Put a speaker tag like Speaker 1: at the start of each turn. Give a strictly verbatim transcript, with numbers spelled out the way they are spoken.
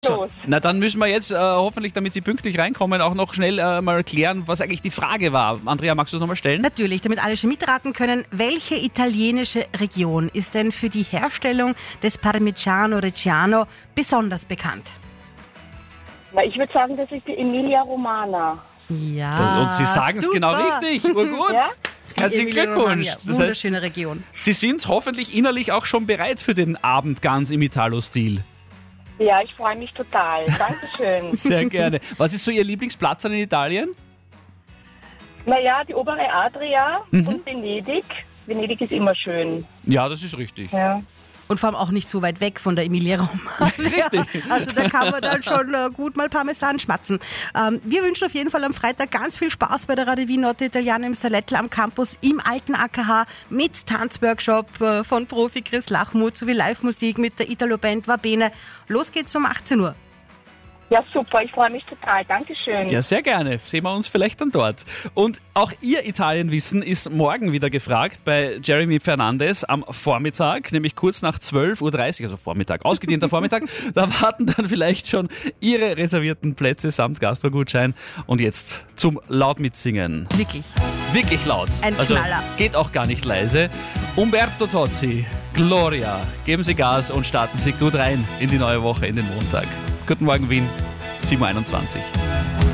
Speaker 1: Los.
Speaker 2: Na, dann müssen wir jetzt äh, hoffentlich, damit Sie pünktlich reinkommen, auch noch schnell äh, mal klären, was eigentlich die Frage war. Andrea, magst du es nochmal stellen?
Speaker 3: Natürlich, damit alle schon mitraten können. Welche italienische Region ist denn für die Herstellung des Parmigiano Reggiano besonders bekannt?
Speaker 1: Na, ich würde sagen, das ist die Emilia Romana.
Speaker 3: Ja,
Speaker 2: Und Sie sagen es genau richtig. Urgut.
Speaker 1: Ja?
Speaker 2: Herzlichen Glückwunsch. Das heißt,
Speaker 3: Wunderschöne Region.
Speaker 2: Sie sind hoffentlich innerlich auch schon bereit für den Abend ganz im Italo-Stil.
Speaker 1: Ja, ich freue mich total. Dankeschön.
Speaker 2: Sehr gerne. Was ist so Ihr Lieblingsplatz in Italien?
Speaker 1: Naja, die obere Adria und Venedig. Venedig ist immer schön.
Speaker 2: Ja, das ist richtig.
Speaker 1: Ja.
Speaker 3: Und vor allem auch nicht so weit weg von der Emilia Romagna.
Speaker 2: Richtig.
Speaker 3: Also da kann man dann schon äh, gut mal Parmesan schmatzen. Ähm, wir wünschen auf jeden Fall am Freitag ganz viel Spaß bei der Radio Wien Notte Italiana im Salettl am Campus im alten A K H mit Tanzworkshop äh, von Profi Chris Lachmuth sowie Live-Musik mit der Italo-Band Va Bene. Los geht's um achtzehn Uhr.
Speaker 1: Ja, super. Ich freue mich total. Dankeschön.
Speaker 2: Ja, sehr gerne. Sehen wir uns vielleicht dann dort. Und auch Ihr Italienwissen ist morgen wieder gefragt bei Jeremy Fernandes am Vormittag, nämlich kurz nach zwölf Uhr dreißig, also Vormittag, ausgedehnter Vormittag. Da warten dann vielleicht schon Ihre reservierten Plätze samt Gastrogutschein. Und jetzt zum laut mitsingen.
Speaker 3: Wirklich.
Speaker 2: Wirklich laut.
Speaker 3: Ein
Speaker 2: also
Speaker 3: Knaller.
Speaker 2: geht auch gar nicht leise. Umberto Tozzi, Gloria. Geben Sie Gas und starten Sie gut rein in die neue Woche, in den Montag. Guten Morgen Wien, sieben Uhr einundzwanzig.